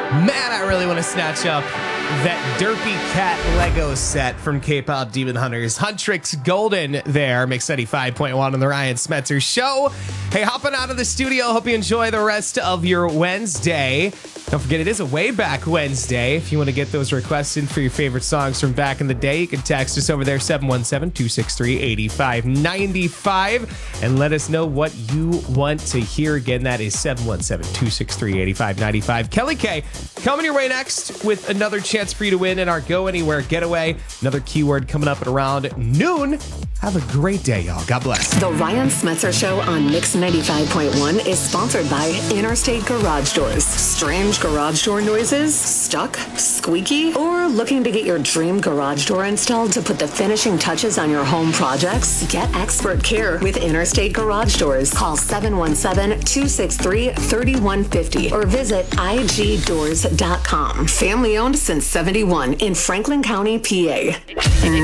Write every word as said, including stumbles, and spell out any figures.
Man, I really want to snatch up that Derpy Cat Lego set from K-Pop Demon Hunters. Huntrix Golden there, Mix ninety-five point one on the Ryan Smetzer Show. Hey, hopping out of the studio. Hope you enjoy the rest of your Wednesday. Don't forget, it is a Way Back Wednesday. If you want to get those requests in for your favorite songs from back in the day, you can text us over there, seven one seven, two six three, eight five nine five, and let us know what you want to hear. Again, that is seven one seven, two six three, eight five nine five. Kelly K coming your way next with another chance for you to win in our Go Anywhere getaway. Another keyword coming up at around noon. Have a great day, y'all. God bless. The Ryan Smetzer Show on Mix ninety-five point one is sponsored by Interstate Garage Doors. Strange garage door noises? Stuck? Squeaky? Or looking to get your dream garage door installed to put the finishing touches on your home projects? Get expert care with Interstate Garage Doors. Call seven one seven, two six three, three one five zero or visit I G doors dot com. Family owned since seventy-one in Franklin County, P A.